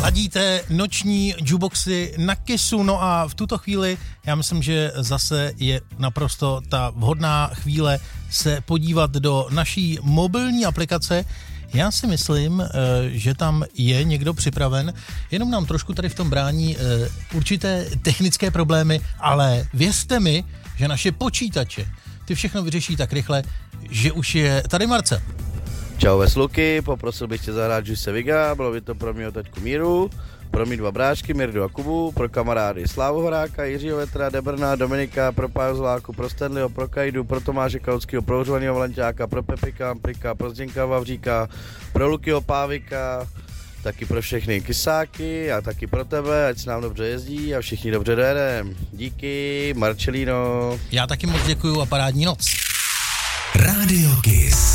Ladíte noční jukeboxy na Kissu, no a v tuto chvíli já myslím, že zase je naprosto ta vhodná chvíle se podívat do naší mobilní aplikace. Já si myslím, že tam je někdo připraven, jenom nám trošku tady v tom brání určité technické problémy, ale věřte mi, že naše počítače ty všechno vyřeší tak rychle, že už je tady Marcel. Čau vesluky, poprosil bych tě zahrát Juice Viga, bylo by to pro mýho taťku Míru, pro mý dva brášky, Mirdu a Kubu, pro kamarády Slávu Horáka, Jiřího Vetra, Debrna, Dominika, pro Páju Zláku, pro Stanleyho, pro Kajdu, pro Tomáše Kauckýho, pro Hřovanýho Valenťáka, pro Pepika Amplika, pro Zděnka Vavříka, pro Lukyho Pávika, taky pro všechny kysáky a taky pro tebe, ať se nám dobře jezdí a všichni dobře dojedem. Díky, Marcelino. Já taky moc děkuju a parádní noc. Radio Kiss.